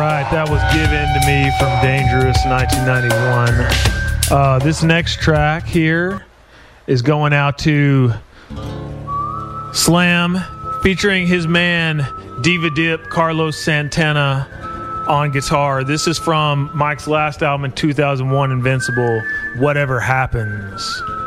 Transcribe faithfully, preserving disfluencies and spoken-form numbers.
right, that was Given to Me from Dangerous nineteen ninety-one. Uh, this next track here is going out to Slam, featuring his man Diva Dip, Carlos Santana on guitar. This is from Mike's last album in two thousand one, Invincible, Whatever Happens.